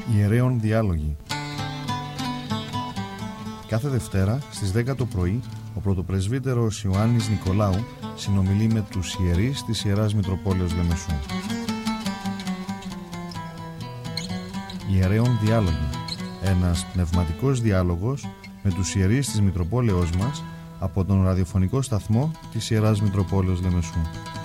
Ιερέων Διάλογοι. Κάθε Δευτέρα στις 10 το πρωί ο πρωτοπρεσβύτερος Ιωάννης Νικολάου συνομιλεί με τους ιερείς της Ιεράς Μητροπόλεως Λεμεσού. Ιερέων Διάλογοι. Ένας πνευματικός διάλογος με τους ιερείς της Μητροπόλεως μας από τον ραδιοφωνικό σταθμό της Ιεράς Μητροπόλεως Λεμεσού.